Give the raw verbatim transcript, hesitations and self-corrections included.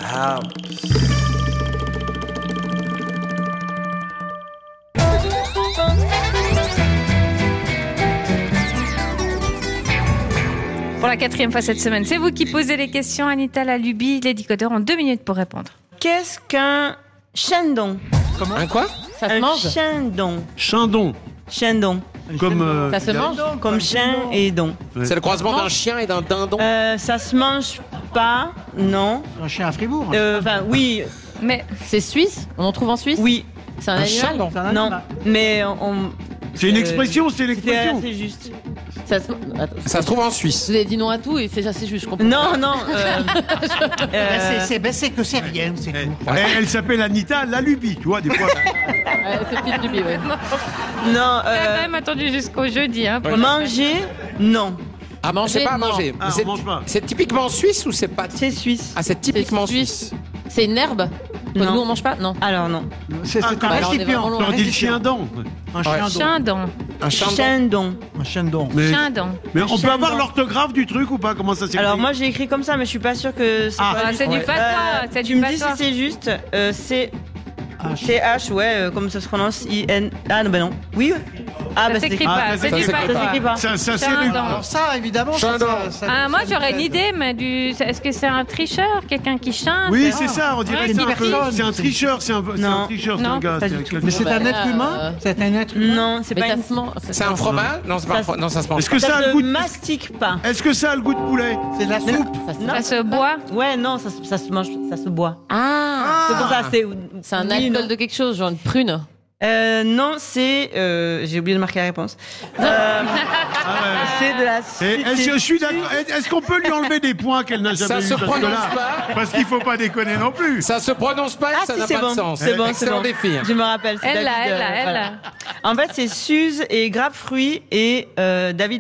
Ah. Pour la quatrième fois cette semaine, c'est vous qui posez les questions. Anita Lalubi, les décodeurs ont deux minutes pour répondre. Qu'est-ce qu'un chendon? Comment? Un quoi? Ça se Un mange? chendon. Chendon. Chendon. Comme. euh, Ça se mange? Comme chien et don. C'est le croisement d'un chien et d'un dindon. Euh, ça se mange pas, non. Un chien à Fribourg. Euh, Enfin, oui, Mais C'est suisse? On en trouve en Suisse? oui, C'est un, Un animal? chendon. C'est un non. animal. Mais on. C'est une euh, expression, c'est une C'était expression. assez juste. Ça se... Attends, Ça se trouve en Suisse. vous avez dit non à tout et c'est assez juste, je comprends. Non, non. Euh, Ben, euh, c'est- c'est ben, c'est que c'est rien, c'est tout. Elle, elle s'appelle Anita Lalubi, tu vois, des fois. Ouais, c'est petite lubie, ouais. non. on a Euh, quand même attendu jusqu'au jeudi. Hein, pour manger, non. Ah, manger, c'est pas à non. manger. Ah, on C'est- mange pas. C'est typiquement suisse ou c'est pas? C'est suisse. Ah, c'est typiquement C'est suisse. suisse. C'est une herbe? Nous, Non. on mange pas? Non. Alors non. C'est c'est Ah, un bah, alors, on est récipient. vraiment loin. On dit le chien dent. Un chien d'eau. Chendon. Un chendon. Chendon. Un chien d'eau. Mais, Chendon. mais on peut Chien avoir dent. l'orthographe du truc ou pas? Comment ça s'écrit? Alors moi j'ai écrit comme ça, mais je suis pas sûre que c'est Ah. pas Ah, juste. c'est du Euh, patois. C'est Tu du me dis si patois. c'est juste. Euh, c'est H. C H, ouais, euh, comme ça se prononce I N. Ah non, bah non. Oui. Ah Ça bah s'écrit c'est Ah, pas. ça C'est du s'écrit ça s'écrit patois. pas. Ça, ça c'est Chendon. Alors ça, évidemment, ça, Chendon. ça, ça- Ah, moi ça j'aurais nous une aide. idée, mais du. Est-ce que c'est un tricheur, quelqu'un qui chante? Oui, c'est ça, on dirait Ouais, que c'est une un peu- personne. c'est un tricheur, c'est un, c'est Non. un tricheur, c'est Non, un gars. pas c'est du un tout. classique. Mais c'est un Bah, être euh, humain. C'est un être humain. Non, c'est Mais pas ça une. se mange. C'est un fromage? Non, c'est pas un Ça- fro- non, ça se mange Est-ce pas. que ça a Ça le se goût de... mastique pas. Est-ce que ça a le goût de poulet? C'est de la Mais soupe. ça se- Non. Ça se boit. Ouais, non, ça, se- ça se mange, ça se boit. Ah! C'est pour ça, c'est. C'est un oui, alcool non. de quelque chose, genre une prune. Euh, non, c'est. euh, J'ai oublié de marquer la réponse. Euh, Ah ouais. c'est de la. Et Est-ce que je suis d'accord? Est-ce qu'on peut lui enlever des points qu'elle n'a Ça jamais eu se parce que prononce là- pas. Parce qu'il faut pas déconner non plus. Ça se prononce pas et Ah ça si, n'a c'est pas bon. de sens. C'est bon, c'est Excellent bon. défi. Je me rappelle. c'est Elle là, David, elle euh, là, elle voilà. là. En fait, c'est Suze et Grappe Fruit et euh, David.